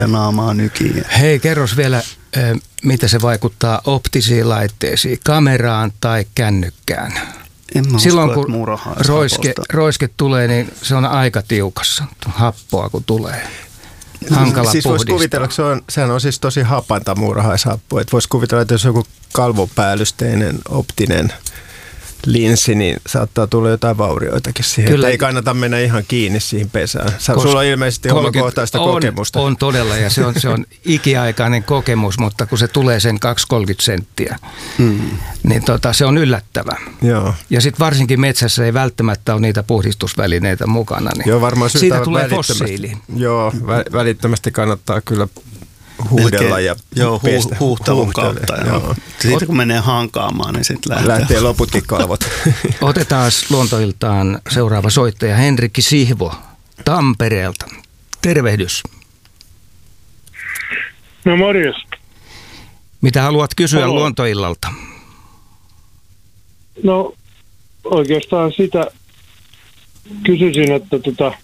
naamaa nykiin. Hei, kerros vielä, mitä se vaikuttaa optisiin laitteisiin, kameraan tai kännykkään. Silloin kun roiske tulee, niin se on aika tiukassa, happoa kun tulee. Hankala siis voisi puhdistaa. kuvitella, sehän on siis tosi hapanta muurahaishappo. Voisi kuvitella, että jos joku kalvopäällysteinen optinen linssi, niin saattaa tulla jotain vaurioitakin siihen. Kyllä. Ei kannata mennä ihan kiinni siihen pesään. Sulla on ilmeisesti omakohtaista kokemusta. On todella, ja se on ikiaikainen kokemus, mutta kun se tulee sen 2-30 senttiä, niin se on yllättävä. Joo. Ja sitten varsinkin metsässä ei välttämättä ole niitä puhdistusvälineitä mukana, niin joo, varmaan siitä tulee fossiili. Joo, välittömästi kannattaa kyllä huudella ja pestä. Huuhtelun kautta. Siitä kun menee hankaamaan, niin sitten lähtee loputkin kalvot. Otetaan luontoiltaan seuraava soittaja Henrikki Sihvo Tampereelta. Tervehdys. No morjes. Mitä haluat kysyä luontoillalta? No oikeastaan sitä kysyisin, että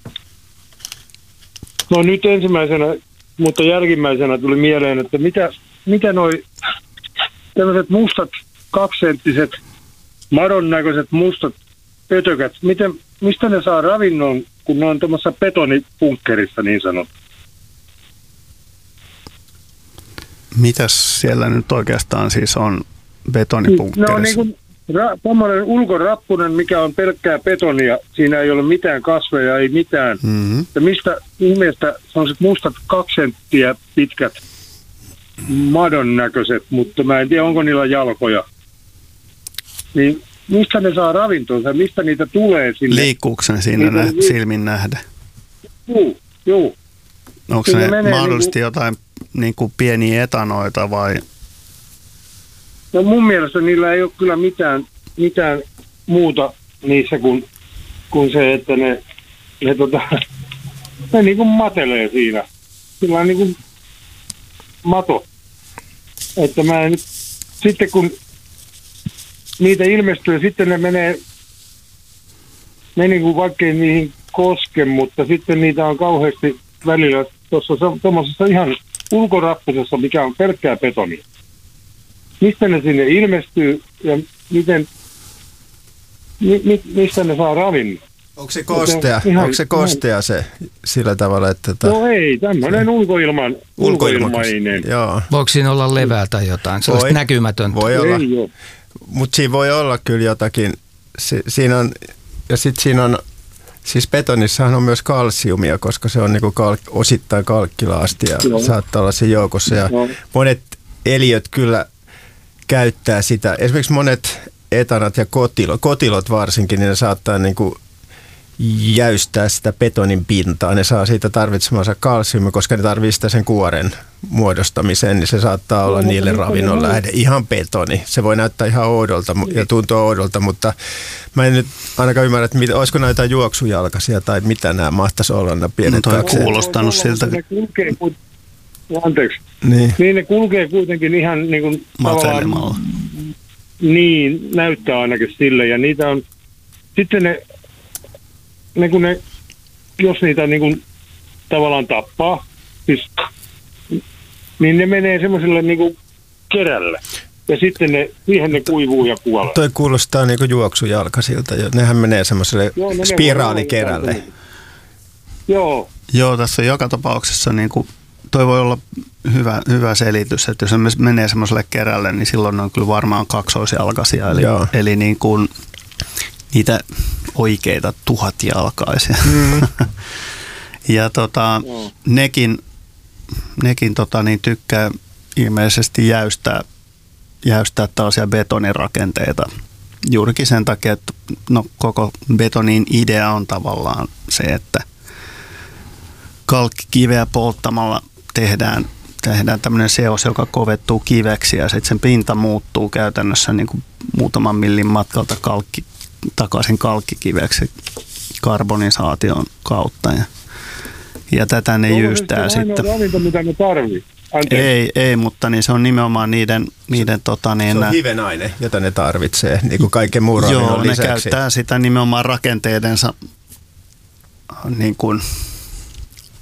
no nyt ensimmäisenä, mutta jälkimmäisenä tuli mieleen, että mitä noi tämmöiset mustat 2-senttiset madon näköiset mustat pötökät, mistä ne saa ravinnon, kun ne on tuommoissa betonipunkkerissa niin sanottu? Mitäs siellä nyt oikeastaan siis on betonipunkkerissa? Ne on niin kuin tommoinen ulkorappunen, mikä on pelkkää betonia. Siinä ei ole mitään kasveja, ei mitään. Ja mistä ihmeestä sellaiset mustat 2 senttiä pitkät madon näköiset, mutta mä en tiedä, onko niillä jalkoja. Niin mistä ne saa ravintonsa? Mistä niitä tulee sinne? Liikkuuko ne siinä silmin nähdä? Joo. Onko ne mahdollisesti jotain niin kuin pieniä etanoita vai? No mun mielestä niillä ei ole kyllä mitään muuta niissä kuin se, että ne niin kuin matelee siinä. Sillä on niin kuin mato. Että mä en, sitten kun niitä ilmestyy, sitten ne menee niin kuin vaikkei niihin koske, mutta sitten niitä on kauheasti välillä tuossa tuommoisessa ihan ulkorappusessa, mikä on pelkkää betonia. Mistä ne sinne ilmestyy ja mistä ne saa ravinnon? Onko se kostea? Onko se kostea se sillä tavalla, että... No ei, tämmöinen ulkoilmainen. Joo. Voiko siinä olla levää tai jotain, sellaista näkymätöntä? Voi olla, mutta siinä voi olla kyllä jotakin. Siinä on, ja sitten siinä on, siis betonissahan on myös kalsiumia, koska se on niinku osittain kalkkilaasti ja saattaa olla siinä joukossa. Ja monet eliöt kyllä käyttää sitä. Esimerkiksi monet etanat ja kotilot varsinkin, niin ne saattaa niinku jäystää sitä betonin pintaa. Ne saa siitä tarvitsemansa kalsiumia, koska ne tarvitsee sitä sen kuoren muodostamiseen, niin se saattaa olla niille ravinnon lähde. Ihan betoni. Se voi näyttää ihan oudolta ja tuntua oudolta, mutta mä en nyt ainakaan ymmärrä, että olisiko näitä juoksujalkaisia tai mitä nämä mahtaisi olla nämä pienet kakset. Kuulostanut siltä. Anteeksi. Niin ne kulkee kuitenkin ihan niin kuin matelemalla. Niin, näyttää ainakin sille. Ja niitä on, sitten kun ne, jos niitä niin kuin tavallaan tappaa, siis, niin ne menee semmoiselle niin kuin kerälle. Ja sitten siihen ne kuivuu ja kuolee. Toi kuulostaa niin kuin juoksujalkaisilta. Nehän menee semmoiselle spiraalikerälle. Joo, tässä joka tapauksessa niin kuin toi voi olla hyvä selitys, että jos se menee semmoiselle kerälle, niin silloin on kyllä varmaan kaksoisjalkaisia, eli niin kuin niitä oikeita 1000-jalkaisia. Ja nekin niin tykkää ilmeisesti jäystää tällaisia betonirakenteita juurikin sen takia, että koko betonin idea on tavallaan se, että kalkkikiveä polttamalla tehdään tämmöinen seos, joka kovettuu kiveksi ja sitten sen pinta muuttuu käytännössä niin kuin muutaman millin matkalta takaisin kalkkikiveksi karbonisaation kautta. Ja tätä ne jyystää sitten. Se on ravinto, mitä ne tarvitsee. Ei, mutta niin se on nimenomaan niiden se on hivenaine, jota ne tarvitsee, niin kuin kaiken muun ravinnon lisäksi. Joo, ne käyttää sitä nimenomaan rakenteidensa niin kuin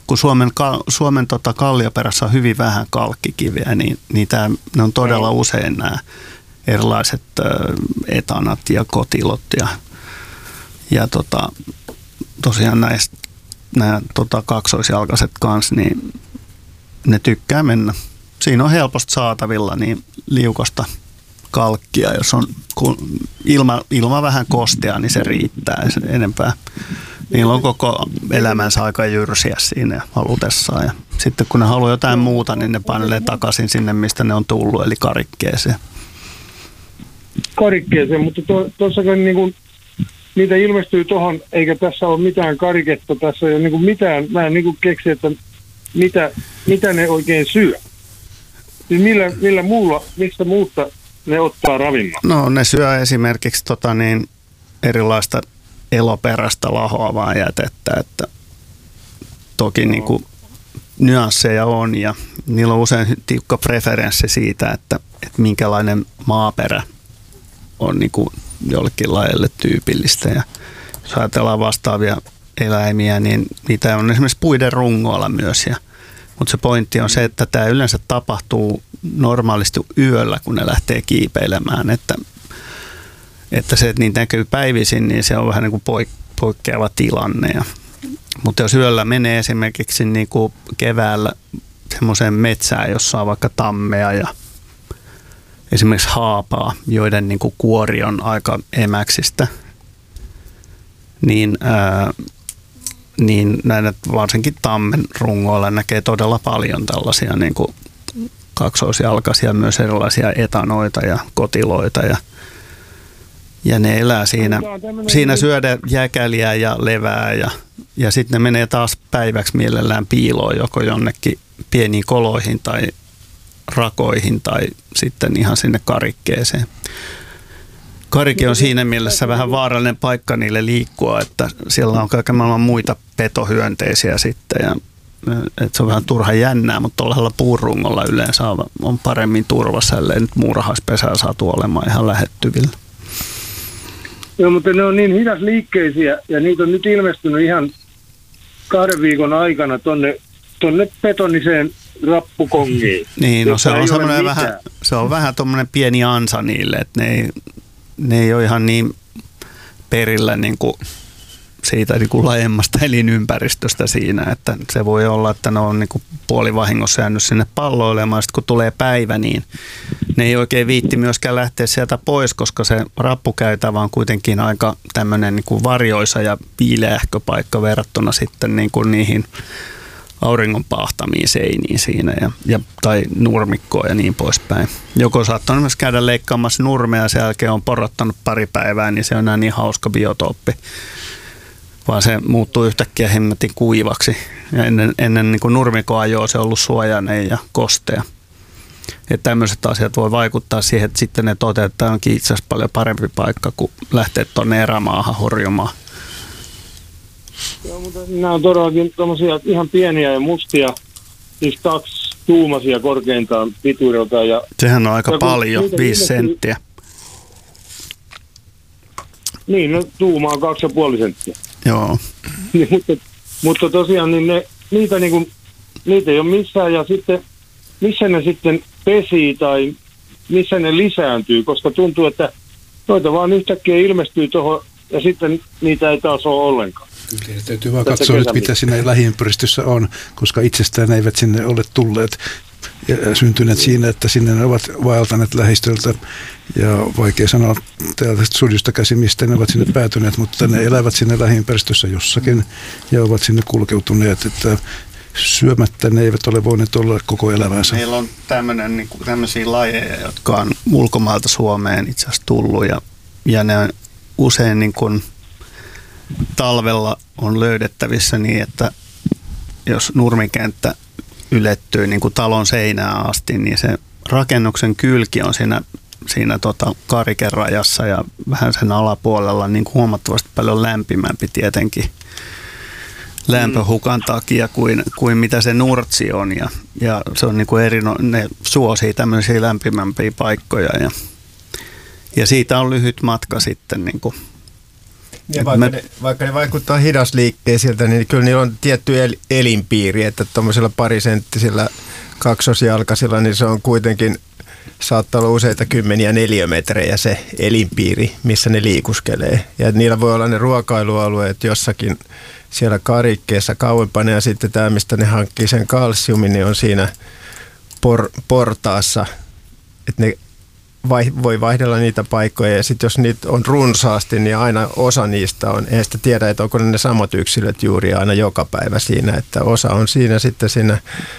kun Suomen kallioperässä on hyvin vähän kalkkikiviä, niin ne on todella usein nämä erilaiset etanat ja kotilot ja tosiaan nämä kaksoisjalkaiset kanssa, niin ne tykkää mennä. Siinä on helposti saatavilla niin liukosta kalkkia, jos on ilma vähän kostea, niin se riittää enempää. Niillä on koko elämänsä aika jyrsiä siinä halutessaan. Ja sitten kun ne haluaa jotain muuta, niin ne painelee takaisin sinne, mistä ne on tullut, eli karikkeeseen. Karikkeeseen, mutta tuossakin niin kuin, niitä ilmestyy tuohon, eikä tässä ole mitään kariketta, tässä ei ole niin kuin mitään, mä en niin kuin keksi, että mitä ne oikein syö. Siis mistä muuta ne ottaa ravinnon? No ne syö esimerkiksi erilaista eloperäistä lahoavaa jätettä, että toki niin kuin nyansseja on ja niillä on usein tiukka preferenssi siitä, että minkälainen maaperä on niin kuin jollekin lajille tyypillistä. Ja jos ajatellaan vastaavia eläimiä, niin niitä on esimerkiksi puiden rungoilla myös. Mutta se pointti on se, että tämä yleensä tapahtuu normaalisti yöllä, kun ne lähtee kiipeilemään. Että se, että niitä näkyy päivisin, niin se on vähän niin kuin poikkeava tilanne. Mutta jos yöllä menee esimerkiksi niin kuin keväällä semmoiseen metsään, jossa on vaikka tammea ja esimerkiksi haapaa, joiden niin kuin kuori on aika emäksistä, niin näitä varsinkin tammen rungoilla näkee todella paljon tällaisia niin kuin kaksoisjalkaisia, myös erilaisia etanoita ja kotiloita ja ne elää siinä syödä jäkäliä ja levää ja sitten ne menee taas päiväksi mielellään piiloon joko jonnekin pieniin koloihin tai rakoihin tai sitten ihan sinne karikkeeseen. Karike on siinä mielessä vähän vaarallinen paikka niille liikkua, että siellä on kaiken maailman muita petohyönteisiä sitten ja että se on vähän turha jännää, mutta tuollaisella puurungolla yleensä on paremmin turvassa, ellei nyt muurahaispesää saatu olemaan ihan lähettyvillä. Joo, mutta ne on niin hidasliikkeisiä ja niitä on nyt ilmestynyt ihan 2 viikon aikana tonne betoniseen rappukongiin. Niin, no se on vähän tuommoinen pieni ansa niille, että ne ei ole ihan niin perillä niin kuin siitä niin kuin laajemmasta elinympäristöstä siinä, että se voi olla, että ne on niin kuin puolivahingossa jäänyt sinne palloilemaan. Sitten kun tulee päivä, niin ne ei oikein viitti myöskään lähteä sieltä pois, koska se rappukäytävä on kuitenkin aika tämmöinen niin kuin varjoisa ja viileähkö paikka verrattuna sitten niin kuin niihin auringon paahtamiin seiniin siinä tai nurmikkoa ja niin poispäin. Joko saattaa myös käydä leikkaamassa nurmea ja sen jälkeen on porottanut pari päivää, niin se on enää niin hauska biotooppi. Vaan se muuttuu yhtäkkiä hemmetin kuivaksi. Ja ennen niin kuin nurmikoajoa se on ollut suojainen ja kostea. Että tämmöiset asiat voi vaikuttaa siihen, että sitten ne toteaa, että tämä onkin itse asiassa paljon parempi paikka, kuin lähteä tuonne erämaahan horjumaan. Joo, mutta nämä on todellakin tommosia ihan pieniä ja mustia, siis 2-tuumaisia korkeintaan pituudelta. Sehän on aika paljon, 5 senttiä. Niin, no tuuma on 2,5 senttiä. Joo. mutta tosiaan niin niitä ei ole missään ja sitten missä ne sitten pesii tai missä ne lisääntyy, koska tuntuu, että noita vaan yhtäkkiä ilmestyy tuohon ja sitten niitä ei taas ole ollenkaan. Kyllä, täytyy vaan katsoa nyt, mitä siinä lähiympäristössä on, koska itsestään eivät sinne ole tulleet ja syntyneet siinä, että sinne ne ovat vaeltaneet lähistöltä. Ja vaikea sanoa täältä studiosta käsin, mistä ne ovat sinne päätyneet, mutta ne elävät sinne lähiympäristössä jossakin ja ovat sinne kulkeutuneet, että syömättä ne eivät ole voineet olla koko elämänsä. Meillä on tämmöisiä lajeja, jotka on ulkomailta Suomeen itse asiassa tullut ja ne on usein niin kuin talvella on löydettävissä niin, että jos nurmikenttä ylettyy niin kuin talon seinään asti, niin se rakennuksen kylki on siinä karikerajassa ja vähän sen alapuolella niin huomattavasti paljon lämpimämpi tietenkin lämpöhukan takia kuin mitä se nurtsi on ja se on niin kuin ne suosii tämmöisiä lämpimämpiä paikkoja ja siitä on lyhyt matka sitten niin kuin Ja vaikka ne vaikuttaa hidasliikkeisiltä, niin kyllä niillä on tietty elinpiiri, että tuommoisilla parisenttisillä kaksosjalkaisilla, niin se on kuitenkin, saattaa olla useita kymmeniä neliömetrejä se elinpiiri, missä ne liikuskelee. Ja niillä voi olla ne ruokailualueet jossakin siellä karikkeessa kauempana, ja sitten tämä, mistä ne hankkii sen kalsiumin, niin on siinä portaassa, että ne voi vaihdella niitä paikkoja, ja sitten jos niitä on runsaasti, niin aina osa niistä on, eihän sitä tiedä, että onko ne samat yksilöt juuri aina joka päivä siinä, että osa on siinä sitten siinä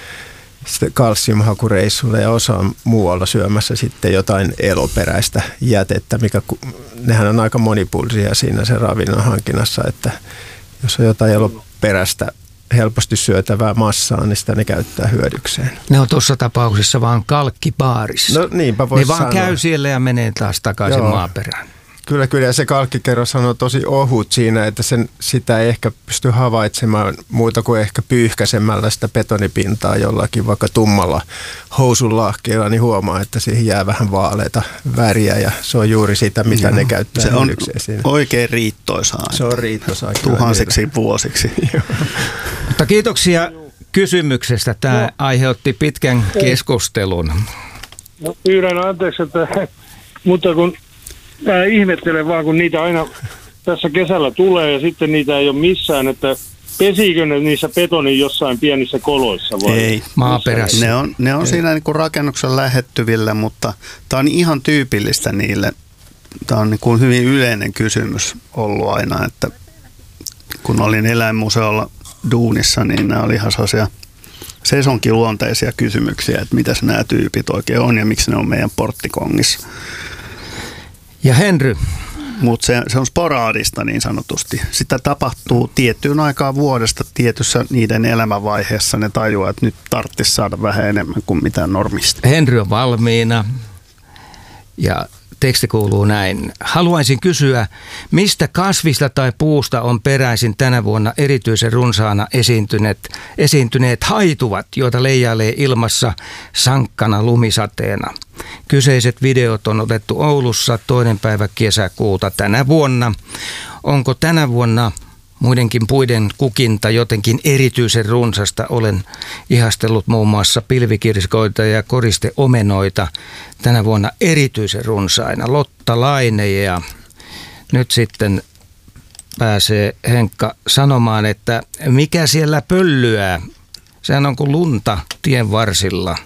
kalsiumhakureissulla ja osa on muualla syömässä sitten jotain eloperäistä jätettä, nehän on aika monipulsia siinä sen ravinnon hankinnassa, että jos on jotain eloperäistä helposti syötävää massaa, niin sitä ne käyttää hyödykseen. Ne on tuossa tapauksessa vaan kalkkibaarissa. No niinpä voisi sanoa. Ne vaan sanoa. käy siellä ja menee taas takaisin maaperään. Kyllä, ja se kalkkikerros on tosi ohut siinä, että sitä ei ehkä pysty havaitsemaan muuta kuin ehkä pyyhkäisemällä sitä betonipintaa jollakin vaikka tummalla housunlahkeella, niin huomaa, että siihen jää vähän vaaleita väriä, ja se on juuri sitä, mitä ne käyttää. Se on oikein riittoisaa. Se on riittoisaa. Tuhansiksi vuosiksi. Mutta kiitoksia kysymyksestä. Tämä aiheutti pitkän keskustelun. No, pyydän anteeksi, mutta kun mä ihmettelen vaan, kun niitä aina tässä kesällä tulee ja sitten niitä ei ole missään, että pesiikö ne niissä betonin jossain pienissä koloissa vai? Ei, maaperässä. Ne on siinä niin kuin rakennuksen lähettyvillä, mutta tämä on ihan tyypillistä niille. Tämä on niin kuin hyvin yleinen kysymys ollut aina, että kun olin eläinmuseolla duunissa, niin nämä oli ihan sellaisia sesonkiluonteisia kysymyksiä, että mitäs nämä tyypit oikein on ja miksi ne on meidän porttikongissa. Ja Henry? Mutta se on sporaadista niin sanotusti. Sitä tapahtuu tiettyyn aikaan vuodesta tietyssä niiden elämänvaiheessa. Ne tajuaa, että nyt tarvitsisi saada vähän enemmän kuin mitä normisti. Henry on valmiina ja teksti kuuluu näin. Haluaisin kysyä, mistä kasvista tai puusta on peräisin tänä vuonna erityisen runsaana esiintyneet haituvat, joita leijailee ilmassa sankkana lumisateena. Kyseiset videot on otettu Oulussa 2. päivä kesäkuuta tänä vuonna. Onko tänä vuonna muidenkin puiden kukinta jotenkin erityisen runsasta? Olen ihastellut muun muassa pilvikirskoita ja koristeomenoita tänä vuonna erityisen runsaina. Lotta Laine, ja nyt sitten pääsee Henkka sanomaan, että mikä siellä pöllyää? Sehän on kuin lunta tien varsilla.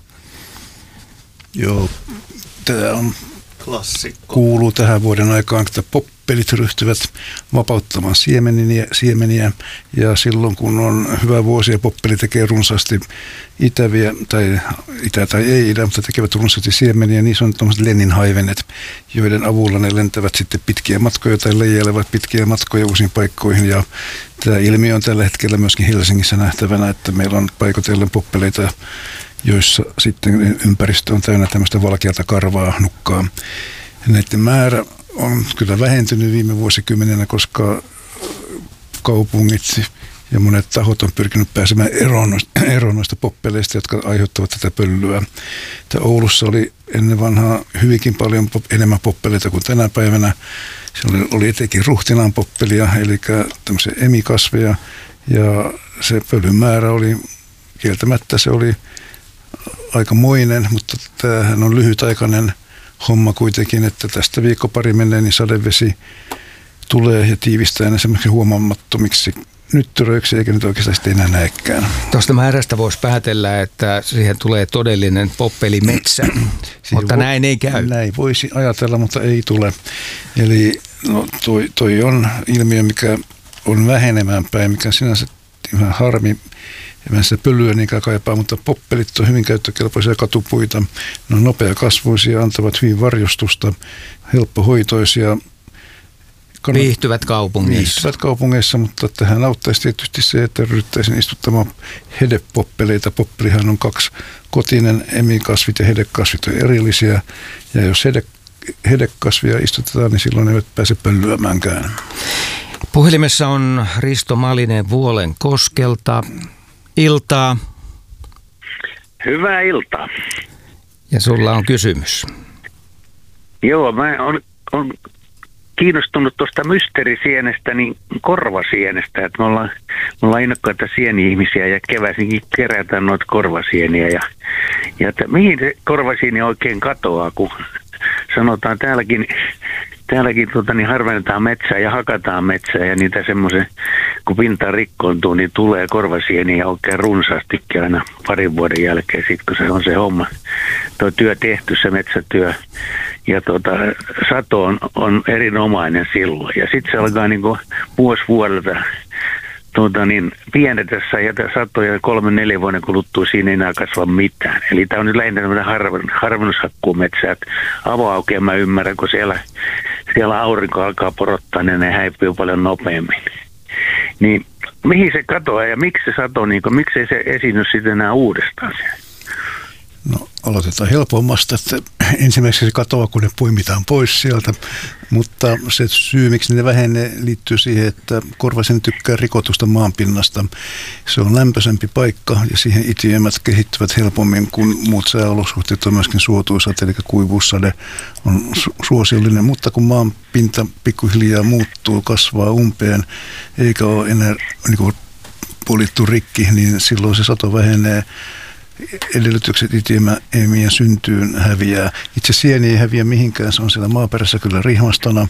Joo, tämä on klassikko. Kuuluu tähän vuoden aikaan, että poppelit ryhtyvät vapauttamaan siemeniä, ja silloin kun on hyvä vuosi ja poppeli tekee runsaasti itäviä, tai itä tai ei idä, mutta tekevät runsaasti siemeniä, niin se on tämmöiset lenninhaivenet, joiden avulla ne lentävät sitten pitkiä matkoja tai leijailevat pitkiä matkoja uusiin paikkoihin, ja tämä ilmiö on tällä hetkellä myöskin Helsingissä nähtävänä, että meillä on paikotellen poppeleita, joissa sitten ympäristö on täynnä tämmöistä valkeata karvaa, nukkaa. Näiden määrä on kyllä vähentynyt viime vuosikymmenenä, koska kaupungit ja monet tahot on pyrkinyt pääsemään eroon noista poppeleista, jotka aiheuttavat tätä pölyä. Oulussa oli ennen vanhaa hyvinkin paljon enemmän poppeleita kuin tänä päivänä. Siellä oli etenkin ruhtinaan poppelia, eli tämmöisiä emikasveja, ja se pölyn määrä oli kieltämättä, se oli aikamoinen, mutta tämähän on lyhytaikainen homma kuitenkin, että tästä viikko pari menee, niin sadevesi tulee ja tiivistää ne semmoiksi huomaamattomiksi nyttyröiksi, eikä nyt oikeastaan sitten enää näekään. Tuosta määrästä voisi päätellä, että siihen tulee todellinen poppelimetsä, mutta näin ei käy. Näin voisi ajatella, mutta ei tule. Eli no, toi on ilmiö, mikä on vähenemään päin, mikä sinänsä ihan harmi. Ja se pölyä niinkään kaipaa, mutta poppelit on hyvin käyttökelpoisia katupuita. Ne on nopeakasvuisia, antavat hyvin varjostusta, helppohoitoisia. Viihtyvät kaupungeissa, mutta tähän auttaisi tietysti se, että ryhdyttäisiin istuttamaan hedepoppeleita. Poppelihan on kaksikotinen, emikasvit ja hedekasvit on erillisiä. Ja jos hedekasvia istutetaan, niin silloin eivät pääse pölyämäänkään. Puhelimessa on Risto Malinen Vuolenkoskelta. Iltaa. Hyvää iltaa. Ja sulla on kysymys. Joo, mä on kiinnostunut tuosta mysteerisienestä, niin korvasienestä. Että me ollaan innokkaita sieni-ihmisiä ja keväisinkin kerätään noita korvasieniä. Ja että mihin se korvasieni oikein katoaa, kun sanotaan täälläkin harvennetaan metsää ja hakataan metsää ja niitä semmoisen, kun pinta rikkoontuu, niin tulee korvasieniä oikein runsaastikin aina parin vuoden jälkeen, sit kun se on se homma, tuo työ tehty, se metsätyö. Ja sato on erinomainen silloin. Ja sitten se alkaa niin kuin vuosi vuodelta pienetessä ja satoja 3-4 vuoden kuluttua siinä ei enää kasva mitään. Eli tämä on nyt lähinnä tämmöinen harvennushakkuumetsä, että avoaukea mä ymmärrän, kun siellä aurinko alkaa porottaa, niin ne häipyy paljon nopeammin. Niin mihin se katoaa ja miksi se sato, miksei se esiinny sitten enää uudestaan siellä? No aloitetaan helpommasta, että ensimmäiseksi se katoaa, kun ne poimitaan pois sieltä, mutta se syy, miksi ne vähenee, liittyy siihen, että korvasieni tykkää rikotusta maanpinnasta. Se on lämpöisempi paikka ja siihen itiöimät kehittyvät helpommin kuin muut sääolosuhteet on myöskin suotuisat, eli kuivuussade on suosiollinen, mutta kun maanpinta pikkuhiljaa muuttuu, kasvaa umpeen, eikä ole enää niin polittu rikki, niin silloin se sato vähenee. Edellytykset itiöimien syntyyn häviää. Itse sieni ei häviä mihinkään, se on siellä maaperässä kyllä rihmastona.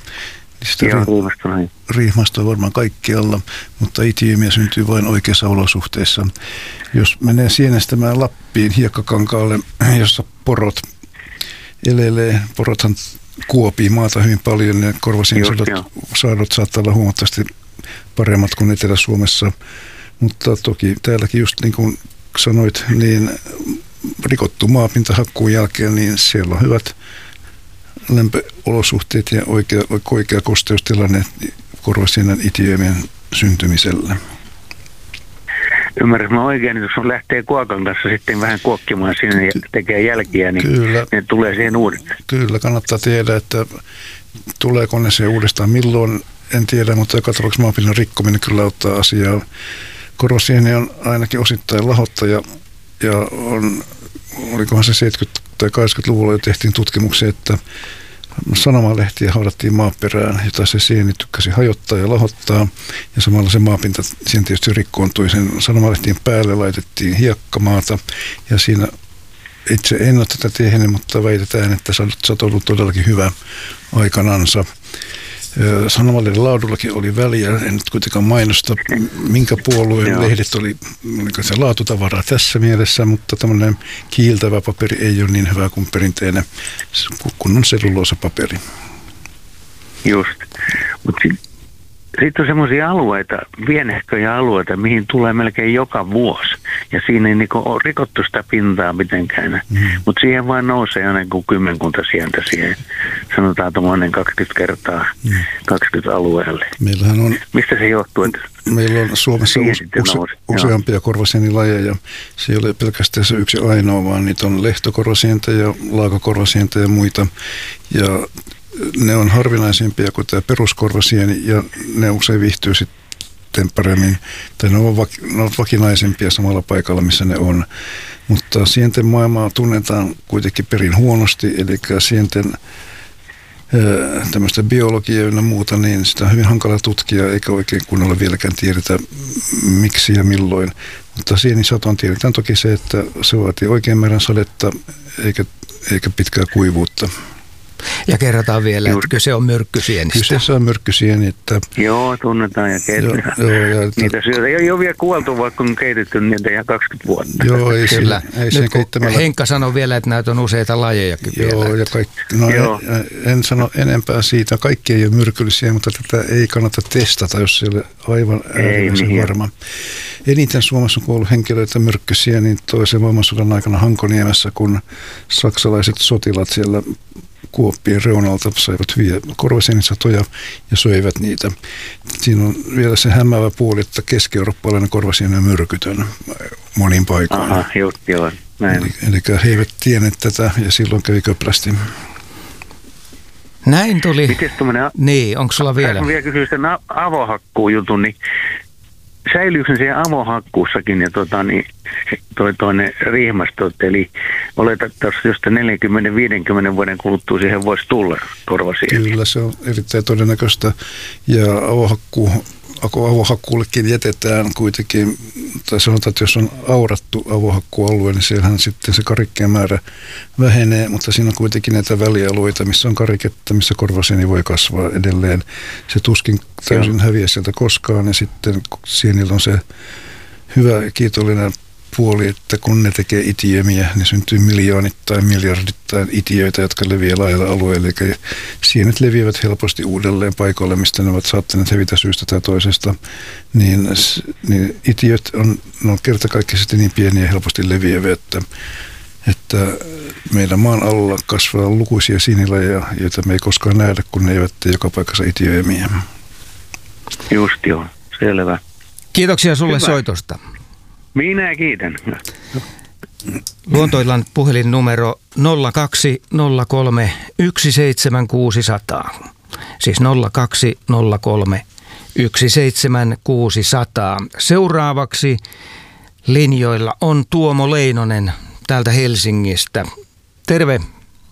Rihmasto on varmaan kaikkialla, mutta itiöimiä syntyy vain oikeissa olosuhteissa. Jos menee sienestämään Lappiin hiekkakankaalle, jossa porot elelee, porothan kuopii maata hyvin paljon, ne korvasienisadot saattaa olla huomattavasti paremmat kuin Etelä-Suomessa, mutta toki täälläkin just niin kuin sanoit, niin rikottu maapinta hakkuun jälkeen, niin siellä on hyvät lämpöolosuhteet ja oikea kosteustilanne korvasienen itiöimien syntymiselle. Ymmärrän mä oikein, että jos lähtee kuokan kanssa sitten vähän kuokkimaan sinne ja tekee jälkiä, niin kyllä, ne tulee siihen uudestaan. Kyllä, kannattaa tiedä, että tuleeko ne se uudestaan milloin, en tiedä, mutta joka tapauksessa maapinnan rikkominen kyllä auttaa asiaa. Korvasieni on ainakin osittain lahottaja ja olikohan se 70- tai 80-luvulla jo tehtiin tutkimuksia, että sanomalehtiä haudattiin maaperään, jota se sieni tykkäsi hajottaa ja lahottaa ja samalla se maapinta siihen tietysti rikkoontui. Sen sanomalehtien päälle laitettiin hiekkamaata ja siinä itse en ole tätä tehnyt, mutta väitetään, että sato on ollut todellakin hyvä aikanansa. Sanomalehden laadullakin oli väliä, en nyt kuitenkaan mainosta, minkä puolueen lehdet oliko se laatutavaraa tässä mielessä, mutta tämmöinen kiiltävä paperi ei ole niin hyvä kuin perinteinen kunnon selluloosapaperi. Just, mutta sitten on semmoisia alueita, pienehköjä alueita, mihin tulee melkein joka vuosi. Ja siinä ei ole rikottu sitä pintaa mitenkään. Mutta siihen vaan nousee aina kuin 10 sientä siihen. Sanotaan tuommoinen 20 kertaa 20 alueelle. Meillähän on, mistä se johtuu? Meillä on Suomessa useampia korvasienilajeja. Se ei ole pelkästään se yksi ainoa, vaan niitä on lehtokorvasientä ja laakakorvasientä ja muita. Ja ne on harvinaisempia kuin tämä peruskorvasieni ja ne usein viihtyy sitten paremmin, tai ne ovat vakinaisempia samalla paikalla, missä ne on. Mutta sienten maailmaa tunnetaan kuitenkin perin huonosti, eli sienten tämmöistä biologiaa ja muuta, niin sitä on hyvin hankala tutkia, eikä oikein kunnolla vieläkään tiedetä miksi ja milloin. Mutta sienisatoon tiedetään toki se, että se vaatii oikein määrän sadetta eikä pitkää kuivuutta. Ja kerrotaan vielä, että kyse on myrkkysienistä. Kyseessä on myrkkysieni. Että joo, tunnetaan ja keitetään. Niitä syötä ei ole vielä kuoltu, vaikka on keitetty niitä ihan 20 vuotta. Joo, ei kyllä. Nyt Henkka sanoi vielä, että näitä on useita lajejakin joo, vielä. En sano enempää siitä. Kaikki ei ole myrkyllisiä, mutta tätä ei kannata testata, jos se ei ole aivan äärimmäisen varma. Eniten Suomessa on kuollut henkilöitä myrkkysiä niin toisen maailmansodan aikana Hankoniemessä, kun saksalaiset sotilaat siellä kuoppien reunalta saivat hyviä korvasienisatoja ja söivät niitä. Siinä on vielä se hämäävä puoli, että keski-eurooppalainen korvasieni on myrkytön monin paikoin. Aha, joo, näin. Eli he eivät tienneet tätä ja silloin kävi köplästi. Näin tuli. Mites niin, onko sulla vielä? Vielä kysyä sen avohakkuujutun, niin säilyykö se avohakkuussakin ja toinen riihmastot, eli oletettavasti josta 40-50 vuoden kuluttua siihen voisi tulla korvasieniä. Kyllä, se on erittäin todennäköistä ja avohakkuullekin jätetään kuitenkin, tai sanotaan, että jos on aurattu avohakkuualue, niin siellähän sitten se karikkeen määrä vähenee, mutta siinä on kuitenkin näitä välialueita, missä on kariketta, missä korvasieni voi kasvaa edelleen. Se tuskin täysin häviää sieltä koskaan, ja sitten sienillä on se hyvä ja kiitollinen puoli, että kun ne tekee itiömiä, niin syntyy miljoonittain, miljardittain itiöitä, jotka leviää laajalla alueella. Eli sienet leviävät helposti uudelleen paikoille, mistä ne ovat saattaneet hävitä syystä tai toisesta. Niin itiöt on kertakaikkisesti niin pieniä ja helposti leviäviä, että meidän maan alla kasvaa lukuisia sienilajeja, joita me ei koskaan nähdä, kun ne eivät tee joka paikassa itiöemiä. Just joo, selvä. Kiitoksia sulle soitosta. Minä kiitän. Luontoillan puhelinnumero 0203 17600. Siis 0203 17600. Seuraavaksi linjoilla on Tuomo Leinonen täältä Helsingistä. Terve.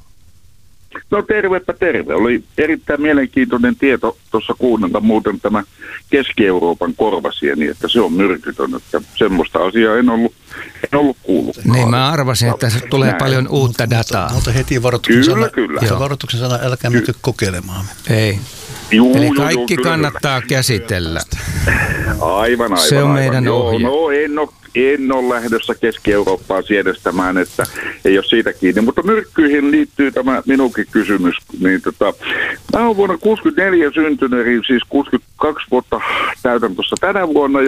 No tervepä terve. Oli erittäin mielenkiintoinen tieto tuossa kuunnella muuten tämä Keski-Euroopan korvasieni, että se on myrkytön. Että semmoista asiaa en ollut kuullut. Niin mä arvasin, että se tulee paljon uutta dataa. Mutta heti varoituksen sana, älkää mykö kokeilemaan. Ei. Eli kaikki kannattaa käsitellä. Aivan. Se on meidän ohje. No en ole lähdössä Keski-Eurooppaan siedestämään, että ei ole siitä kiinni. Mutta myrkkyihin liittyy tämä minunkin kysymys. Niin mä olen vuonna 1964 syntynyt, eli siis 62 vuotta täytän tuossa tänä vuonna.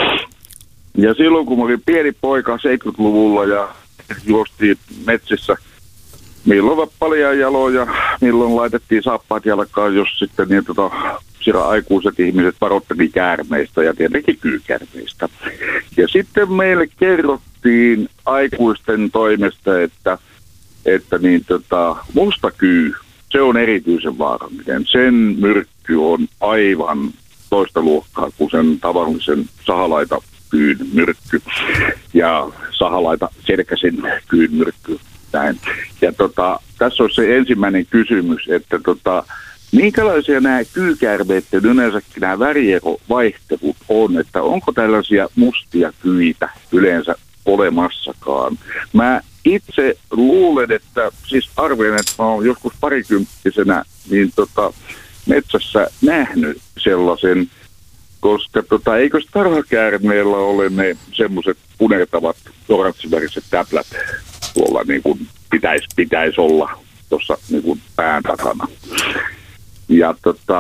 Ja silloin kun mä olin pieni poika 70-luvulla ja juostiin metsissä, milloin paljon jaloja, milloin laitettiin saappaat jalkaan, jos sitten niin siellä aikuiset ihmiset varoitteli käärmeistä ja tietenkin kyykäärmeistä. Ja sitten meille kerrottiin aikuisten toimesta, että musta kyy, se on erityisen vaarallinen. Sen myrkky on aivan toista luokkaa kuin sen tavallisen sahalaita kyyn myrkky ja sahalaita selkäisen kyyn myrkky. Näin. Ja tässä on se ensimmäinen kysymys, että minkälaisia nämä kyykäärmeiden yleensäkin nämä värierovaihtelut on, että onko tällaisia mustia kyitä yleensä olemassakaan. Mä itse luulen, että siis arvelen, että mä oon joskus parikymppisenä niin metsässä nähnyt sellaisen, koska eikö tarhakäärmeellä ole ne semmoiset punertavat oranssiväriset täplät tuolla niin kuin pitäisi olla tuossa niin kuin pään takana. Ja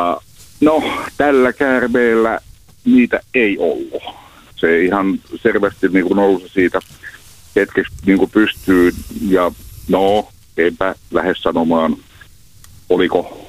tällä käärmeellä niitä ei ollut. Se ihan selvästi niin kuin nousi siitä hetkeksi niin kuin pystyyn ja eipä lähde sanomaan, oliko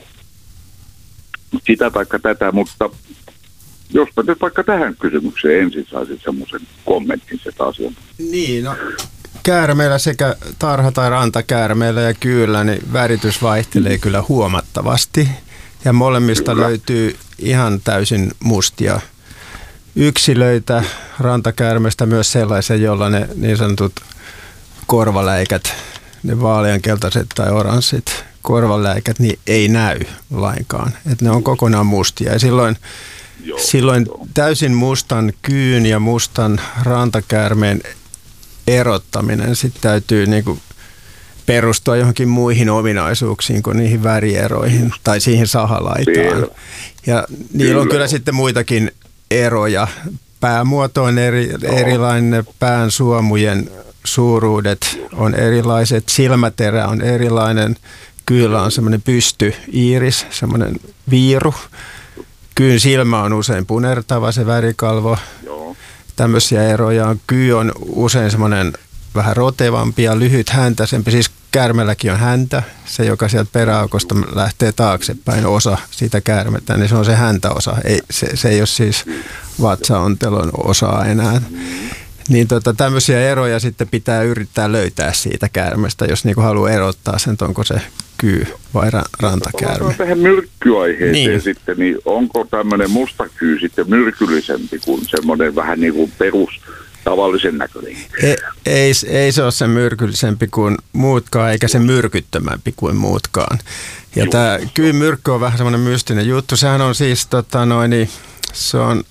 sitä taikka tätä, mutta jospa nyt vaikka tähän kysymykseen ensin saisit semmoisen kommentin sitä asiaa. Niin, käärmeellä sekä tarha- tai rantakäärmeellä ja kyyllä niin väritys vaihtelee kyllä huomattavasti. Ja molemmista löytyy ihan täysin mustia yksilöitä rantakäärmeestä, myös sellaisia, joilla ne niin sanotut korvaläikät, ne vaaleankeltaiset tai oranssit korvaläikät, niin ei näy lainkaan. Että ne on kokonaan mustia. Ja silloin täysin mustan kyyn ja mustan rantakäärmeen erottaminen sitten täytyy niinku perustua johonkin muihin ominaisuuksiin kuin niihin värieroihin tai siihen sahalaitaan. Ja niillä on kyllä sitten muitakin eroja. Päämuoto on erilainen, pään suomujen suuruudet on erilaiset, silmäterä on erilainen, kyyllä on semmoinen pystyiiris, semmoinen viiru. Kyyn silmä on usein punertava, se värikalvo. Tämmöisiä eroja on. Kyy on usein semmoinen vähän rotevampi ja lyhythäntäisempi. Siis käärmelläkin on häntä, se joka sieltä peräaukosta lähtee taaksepäin osa siitä käärmettä, niin se on se häntäosa. Se ei ole siis vatsaontelon osaa enää. Niin tämmöisiä eroja sitten pitää yrittää löytää siitä käärmestä, jos niinku haluaa erottaa sen, onko se kyy vai rantakäärme. Tähän myrkkyaiheeseen sitten, niin onko tämmöinen mustakyy sitten myrkyllisempi kuin semmoinen vähän niin kuin tavallisen näköinen? Ei se ole se myrkyllisempi kuin muutkaan, eikä se myrkyttömämpi kuin muutkaan. Ja tämä kyyn myrkky on vähän semmoinen mystinen juttu. Sehän on siis, se on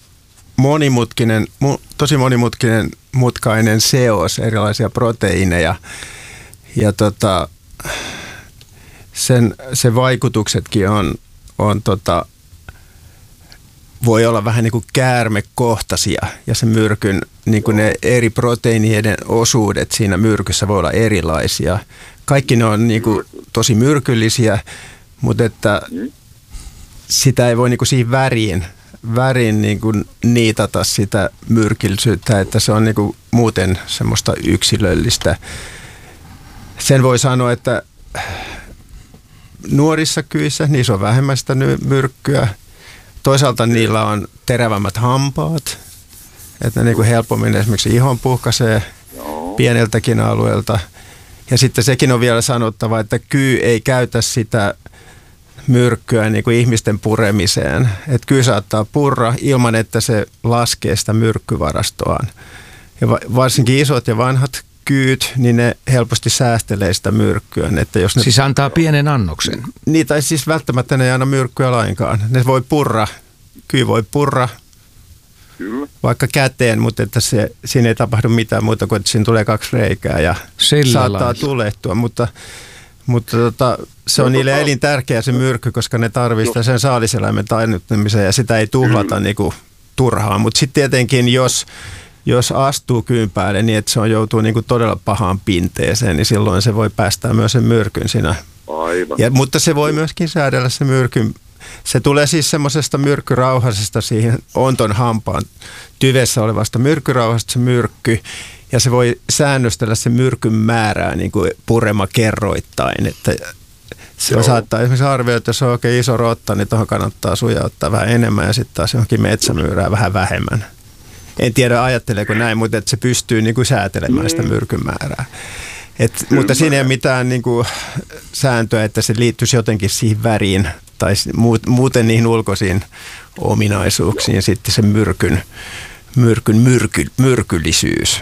tosi monimutkainen seos erilaisia proteiineja. Ja sen vaikutuksetkin voi olla vähän niin kuin käärmekohtaisia, ja se myrkyn, niin kuin ne eri proteiinien osuudet siinä myrkyssä voi olla erilaisia. Kaikki ne on niin kuin tosi myrkyllisiä, mutta että sitä ei voi niin kuin siihen väriin niin kuin niitata sitä myrkyllisyyttä, että se on niin kuin muuten semmoista yksilöllistä. Sen voi sanoa, että nuorissa kyissä niissä on vähemmän sitä myrkkyä. Toisaalta niillä on terävämmät hampaat, että ne niin kuin helpommin esimerkiksi ihon puhkaisee pieneltäkin alueelta. Ja sitten sekin on vielä sanottava, että kyy ei käytä sitä myrkkyä niin kuin ihmisten puremiseen. Että kyy saattaa purra ilman, että se laskee sitä myrkkyvarastoaan. Ja varsinkin isot ja vanhat kyyt, niin ne helposti säästelee sitä myrkkyä. Että jos ne, siis antaa pienen annoksen. Niin, tai siis välttämättä ne ei anna myrkkyä lainkaan. Ne voi purra, kyy voi purra vaikka käteen, mutta että siinä ei tapahdu mitään muuta kuin, että siinä tulee 2 reikää ja saattaa tulehtua. Mutta se on niille elintärkeä se myrkky, koska ne tarvitsee sen saaliseläimen tainnuttamiseen ja sitä ei tuhlata niinku turhaan. Mutta sitten tietenkin, jos astuu kyyn päälle niin, että se joutuu niinku todella pahaan pinteeseen, niin silloin se voi päästää myös sen myrkyn siinä. Aivan. Mutta se voi myöskin säädellä se myrkyn. Se tulee siis semmoisesta myrkkyrauhasesta siihen onton hampaan tyvessä olevasta myrkkyrauhasta se myrkky. Ja se voi säännöstellä sen myrkyn määrää niin kuin purema kerroittain. Että se saattaa esimerkiksi arvioida, että jos on oikein iso rotta, niin tuohon kannattaa sujauttaa vähän enemmän ja sitten taas johonkin metsämyyrää vähän vähemmän. En tiedä ajatteleeko näin, mutta että se pystyy niin kuin säätelemään sitä myrkyn määrää. Mutta siinä ei ole mitään niin kuin sääntöä, että se liittyisi jotenkin siihen väriin tai muuten niihin ulkoisiin ominaisuuksiin sitten se myrkyllisyys.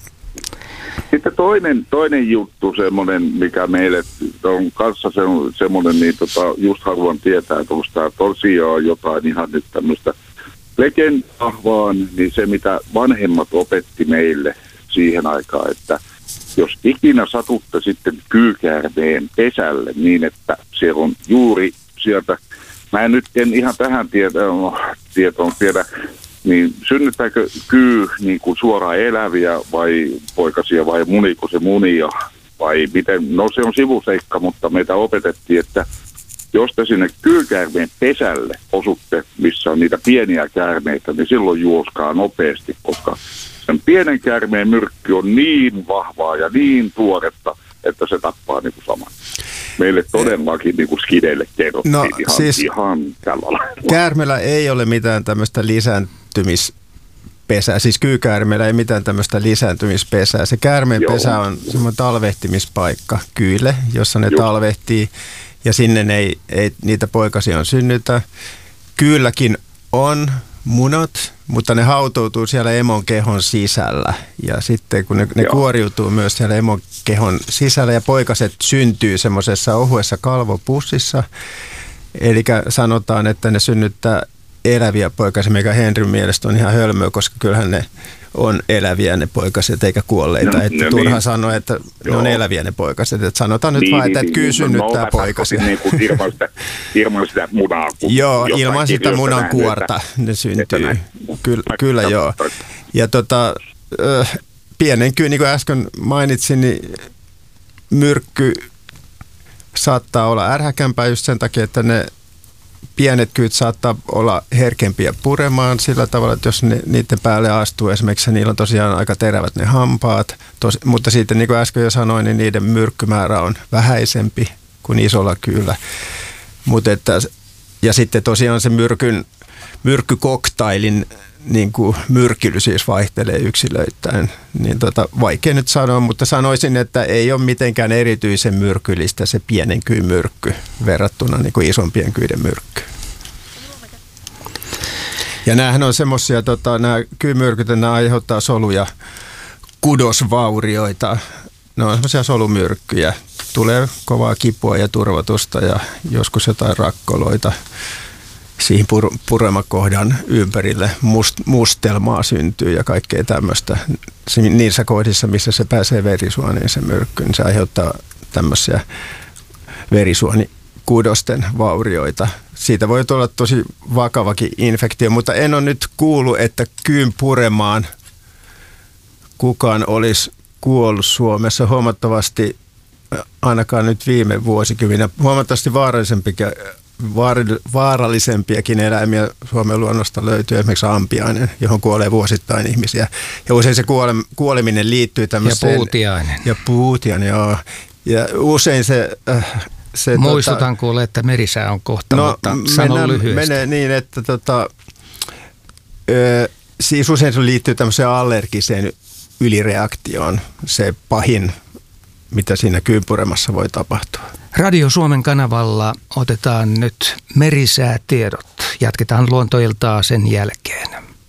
Sitten toinen juttu, semmoinen, mikä meille on kanssa semmoinen, niin just haluan tietää, että onko tämä tosiaan jotain ihan nyt tämmöistä legendaa vaan, niin se mitä vanhemmat opetti meille siihen aikaan, että jos ikinä satutte sitten kyykäärmeen pesälle niin, että siellä on juuri sieltä, mä en ihan tähän tietoon tiedä, niin synnyttääkö kyy niin kuin suoraan eläviä vai poikasia vai muniko se munia vai miten? No se on sivuseikka, mutta meitä opetettiin, että jos te sinne kyykäärmeen pesälle osutte, missä on niitä pieniä käärmeitä, niin silloin juoskaa nopeasti, koska sen pienen käärmeen myrkky on niin vahvaa ja niin tuoretta, että se tappaa niin kuin saman. Meille todellakin niin kuin skideille kerrottiin ihan tällä lailla. Käärmeellä ei ole mitään tämmöistä lisääntymispesää, siis kyykäärmeellä ei mitään tämmöistä lisääntymispesää. Se käärmeen pesä on semmoinen talvehtimispaikka kyille, jossa ne talvehtii ja sinne ei niitä poikasia synnytä. Kyylläkin on munat, mutta ne hautoutuu siellä emon kehon sisällä ja sitten kun ne kuoriutuu myös siellä emon kehon sisällä ja poikaset syntyy semmoisessa ohuessa kalvopussissa, eli sanotaan, että ne synnyttää eläviä poikasia, mikä Henryn mielestä on ihan hölmöä, koska kyllähän ne on eläviä ne poikaset eikä kuolleita, että turha sanoa, että ne on eläviä ne poikaset, että sanotaan nyt vaan, että kyy synnyttää poikasia. Ilman sitä munaa. Joo, ilman sitä munan kuorta ne syntyy. Kyllä joo. Ja pienen kyy, niin kuin äsken mainitsin, niin myrkky saattaa olla ärhäkämpää just sen takia, että ne pienet kyyt saattaa olla herkempiä puremaan sillä tavalla, että jos niiden päälle astuu esimerkiksi, niillä on tosiaan aika terävät ne hampaat, mutta sitten niin kuin äsken jo sanoin, niin niiden myrkkymäärä on vähäisempi kuin isolla kyyllä. Ja sitten tosiaan se myrkkykoktailin niin kuin myrkyllisyys vaihtelee yksilöittäin. Niin vaikea nyt sanoa, mutta sanoisin, että ei ole mitenkään erityisen myrkyllistä se pienen kyyn myrkky verrattuna niin kuin isompien kyiden myrkkyyn. Ja näähän on semmoisia, nämä kyynmyrkyt, nämä aiheuttaa solu- ja kudosvaurioita. Ne on semmoisia solumyrkkyjä. Tulee kovaa kipua ja turvotusta ja joskus jotain rakkoloita. Siihen puremakohdan ympärille mustelmaa syntyy ja kaikkea tämmöistä. Niissä kohdissa, missä se pääsee verisuoniin se myrkky, niin se aiheuttaa tämmöisiä verisuonikudosten vaurioita. Siitä voi tulla tosi vakavakin infektio, mutta en ole nyt kuullut, että kyyn puremaan kukaan olisi kuollut Suomessa huomattavasti, ainakaan nyt viime vuosikymmenä, huomattavasti vaarallisempiakin eläimiä Suomen luonnosta löytyy, esimerkiksi ampiainen, johon kuolee vuosittain ihmisiä. Ja usein se kuoleminen liittyy tämmöiseen... Ja puutiainen. Ja puutiainen, joo. Ja usein se muistutan kuule, että merisää on kohta, mutta sanon lyhyesti. Menee niin, että siis usein se liittyy tämmöiseen allergiseen ylireaktioon, se pahin, mitä siinä kyynpuremassa voi tapahtua. Radio Suomen kanavalla otetaan nyt merisäätiedot. Jatketaan luontoiltaa sen jälkeen.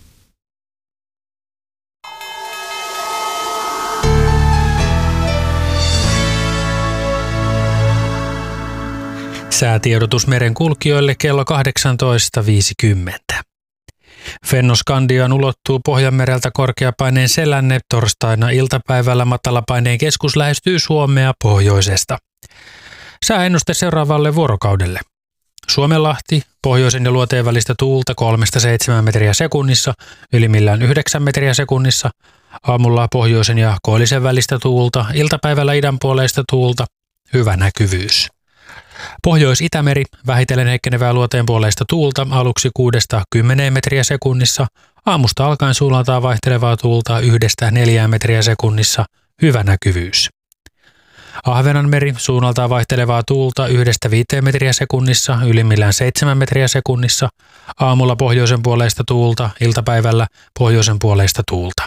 Säätiedotus merenkulkijoille kello 18.50. Fennoskandiaan ulottuu Pohjanmereltä korkeapaineen selänne. Torstaina iltapäivällä matalapaineen keskus lähestyy Suomea pohjoisesta. Sääennuste seuraavalle vuorokaudelle. Suomenlahti, pohjoisen ja luoteen välistä tuulta 3-7 metriä sekunnissa, ylimmillään 9 metriä sekunnissa. Aamulla pohjoisen ja koillisen välistä tuulta, iltapäivällä idänpuoleista tuulta, hyvä näkyvyys. Pohjois-Itämeri, vähitellen heikkenevää luoteenpuoleista tuulta, aluksi 6-10 metriä sekunnissa, aamusta alkaen suunnaltaan vaihtelevaa tuulta 1-4 metriä sekunnissa, hyvä näkyvyys. Ahvenanmeri, suunnaltaan vaihtelevaa tuulta 1-5 metriä sekunnissa, ylimmillään 7 metriä sekunnissa, aamulla pohjoisen puoleista tuulta, iltapäivällä pohjoisen puoleista tuulta.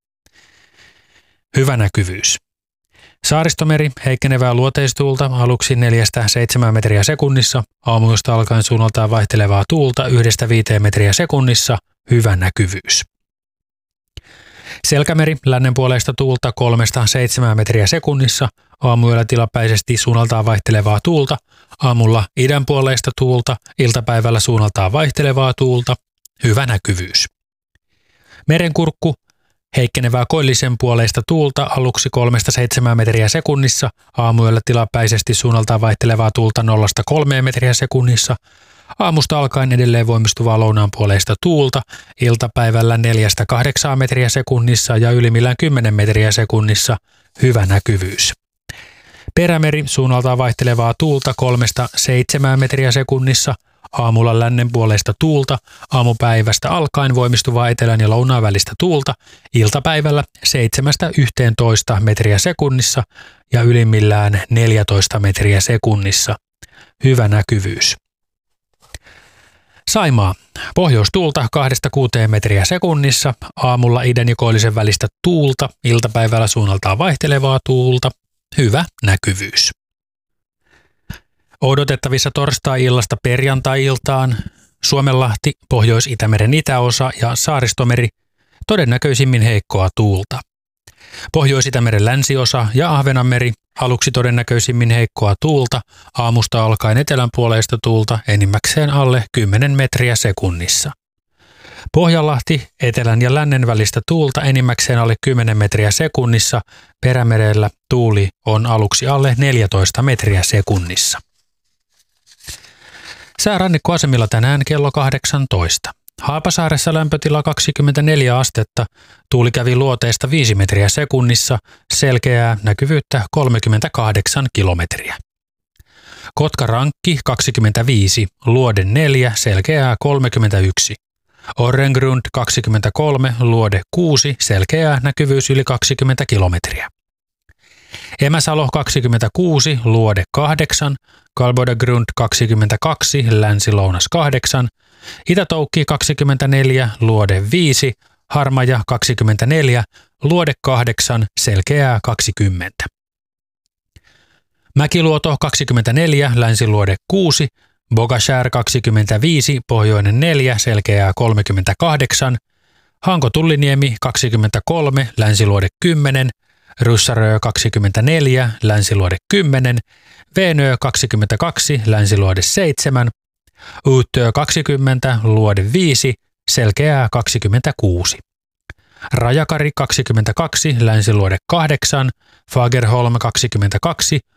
Hyvä näkyvyys. Saaristomeri, heikkenevää luoteistuulta, aluksi 4-7 metriä sekunnissa, aamuista alkaen suunnaltaan vaihtelevaa tuulta 1-5 metriä sekunnissa, hyvä näkyvyys. Selkämeri, lännenpuoleista tuulta 3-7 metriä sekunnissa, aamuyöllä tilapäisesti suunnaltaan vaihtelevaa tuulta, aamulla idänpuoleista tuulta, iltapäivällä suunnaltaan vaihtelevaa tuulta, hyvä näkyvyys. Merenkurkku, heikkenevää koillisen puoleista tuulta, aluksi 3-7 metriä sekunnissa, aamuyöllä tilapäisesti suunnaltaan vaihtelevaa tuulta 0-3 metriä sekunnissa, aamusta alkaen edelleen voimistuvaa lounaanpuoleista tuulta, iltapäivällä 4-8 metriä sekunnissa ja ylimmillään 10 metriä sekunnissa, hyvä näkyvyys. Perämeri, suunnaltaan vaihtelevaa tuulta 3-7 metriä sekunnissa, aamulla lännenpuoleista tuulta, aamupäivästä alkaen voimistuvaa etelän ja lounaan välistä tuulta, iltapäivällä 7-11 metriä sekunnissa ja ylimmillään 14 metriä sekunnissa, hyvä näkyvyys. Saimaa, pohjoistuulta 2-6 metriä sekunnissa, aamulla idän ja koillisen välistä tuulta, iltapäivällä suunnaltaan vaihtelevaa tuulta, hyvä näkyvyys. Odotettavissa torstai-illasta perjantai-iltaan Suomenlahti, Pohjois-Itämeren itäosa ja Saaristomeri, todennäköisimmin heikkoa tuulta. Pohjois-Itämeren länsiosa ja Ahvenanmeri, aluksi todennäköisimmin heikkoa tuulta, aamusta alkaen etelänpuoleista tuulta enimmäkseen alle 10 metriä sekunnissa. Pohjanlahti, etelän ja lännen välistä tuulta enimmäkseen alle 10 metriä sekunnissa, Perämerellä tuuli on aluksi alle 14 metriä sekunnissa. Säärannikkoasemilla tänään kello 18. Haapasaaressa lämpötila 24 astetta, tuuli kävi luoteesta 5 metriä sekunnissa, selkeää näkyvyyttä 38 kilometriä. Kotkarankki 25, luode 4, selkeää 31. Orrengrund 23, luode 6, selkeää näkyvyys yli 20 kilometriä. Emäsalo 26, luode 8, Kalbodagrund 22, länsi-lounas 8, Itä-Toukki 24, luode 5, Harmaja 24, luode 8, selkeää 20. Mäkiluoto 24, länsiluode 6, Bogashär 25, pohjoinen 4, selkeää 38, Hanko-Tulliniemi 23, länsiluode 10, Ryssarö 24, länsiluode 10, Veenö 22, länsiluode 7, Uutö 20, luode 5, selkeää 26. Rajakari 22, länsiluode 8, Fagerholm 22,